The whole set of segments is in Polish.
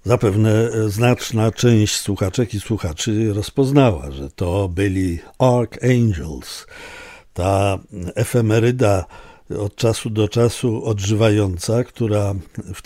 Zapewne znaczna część słuchaczek i słuchaczy rozpoznała, że to byli Archangels. Ta efemeryda od czasu do czasu odżywająca, która w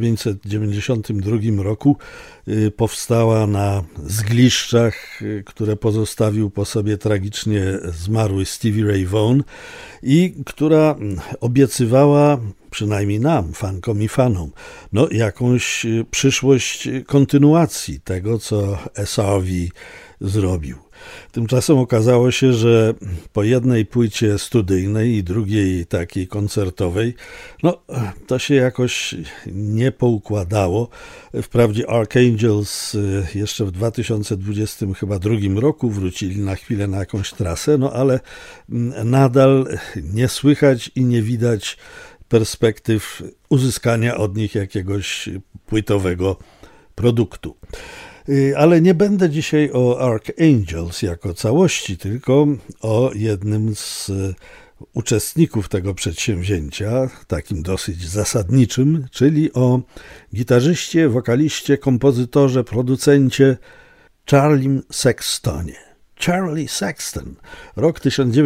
1992 roku powstała na zgliszczach, które pozostawił po sobie tragicznie zmarły Stevie Ray Vaughan i która obiecywała, przynajmniej nam, fankom i fanom, jakąś przyszłość kontynuacji tego, co SRV zrobił. Tymczasem okazało się, że po jednej płycie studyjnej i drugiej takiej koncertowej, to się jakoś nie poukładało. Wprawdzie Archangels jeszcze w 2022 roku wrócili na chwilę na jakąś trasę, ale nadal nie słychać i nie widać perspektyw uzyskania od nich jakiegoś płytowego produktu. Ale nie będę dzisiaj o Archangels jako całości, tylko o jednym z uczestników tego przedsięwzięcia, takim dosyć zasadniczym, czyli o gitarzyście, wokaliście, kompozytorze, producencie Charlie Sextonie. Charlie Sexton, rok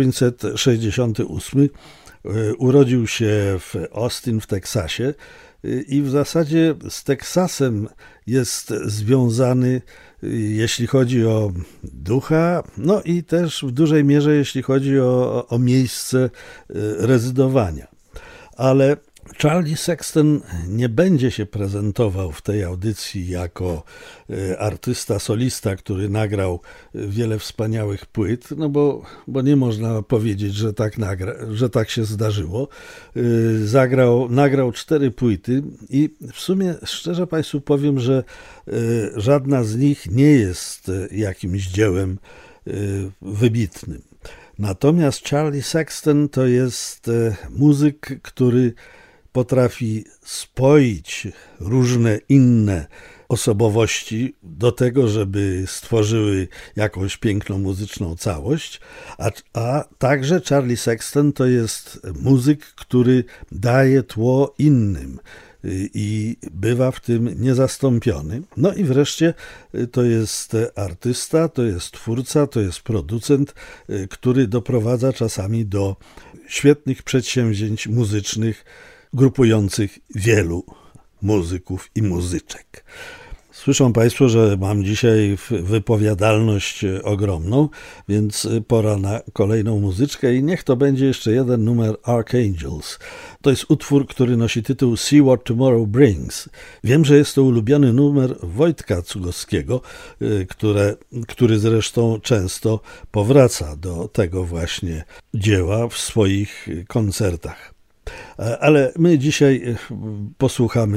1968, urodził się w Austin w Teksasie i w zasadzie z Teksasem jest związany, jeśli chodzi o ducha, i też w dużej mierze, jeśli chodzi o miejsce rezydowania. Ale Charlie Sexton nie będzie się prezentował w tej audycji jako artysta, solista, który nagrał wiele wspaniałych płyt, bo nie można powiedzieć, że tak się zdarzyło. Nagrał 4 płyty i w sumie szczerze Państwu powiem, że żadna z nich nie jest jakimś dziełem wybitnym. Natomiast Charlie Sexton to jest muzyk, który potrafi spoić różne inne osobowości do tego, żeby stworzyły jakąś piękną muzyczną całość, a także Charlie Sexton to jest muzyk, który daje tło innym i bywa w tym niezastąpiony. I wreszcie to jest artysta, to jest twórca, to jest producent, który doprowadza czasami do świetnych przedsięwzięć muzycznych, grupujących wielu muzyków i muzyczek. Słyszą Państwo, że mam dzisiaj wypowiadalność ogromną, więc pora na kolejną muzyczkę i niech to będzie jeszcze jeden numer Archangels. To jest utwór, który nosi tytuł See What Tomorrow Brings. Wiem, że jest to ulubiony numer Wojtka Cugowskiego, który zresztą często powraca do tego właśnie dzieła w swoich koncertach. Ale my dzisiaj posłuchamy